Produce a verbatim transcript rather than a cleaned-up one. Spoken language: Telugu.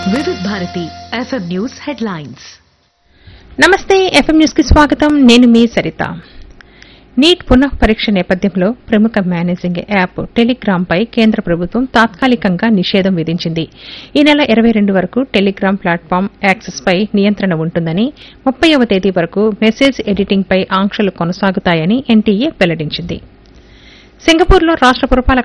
వివిధ భారతి ఎఫ్ఎం న్యూస్ హెడ్లైన్స్. నమస్తే, ఎఫ్ఎం న్యూస్ కి స్వాగతం. నేను మీ సరిత. నీట్ పునః పరీక్ష నేపథ్యంలో ప్రముఖ మేనేజింగ్ యాప్ టెలిగ్రామ్ పై కేంద్ర ప్రభుత్వం తాత్కాలికంగా నిషేధం విధించింది. ఈ నెల ఇరవై రెండు వరకు టెలిగ్రామ్ ప్లాట్ఫామ్ యాక్సెస్ పై నియంత్రణ ఉంటుందని, ముప్పైవ తేదీ వరకు మెసేజ్ ఎడిటింగ్ పై ఆంక్షలు కొనసాగుతాయని ఎన్టీఏ వెల్లడించింది. సింగపూర్లో రాష్ట పురపాలక